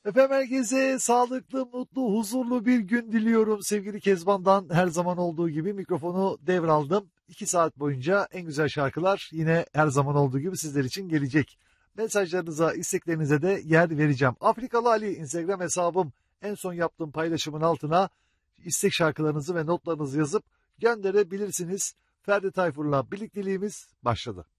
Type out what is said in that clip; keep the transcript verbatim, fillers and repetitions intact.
Efendim herkese sağlıklı, mutlu, huzurlu bir gün diliyorum. Sevgili Kezban'dan her zaman olduğu gibi mikrofonu devraldım. İki saat boyunca en güzel şarkılar yine her zaman olduğu gibi sizler için gelecek. Mesajlarınıza, isteklerinize de yer vereceğim. Afrikalı Ali Instagram hesabım, en son yaptığım paylaşımın altına istek şarkılarınızı ve notlarınızı yazıp gönderebilirsiniz. Ferdi Tayfur'la birlikteliğimiz başladı.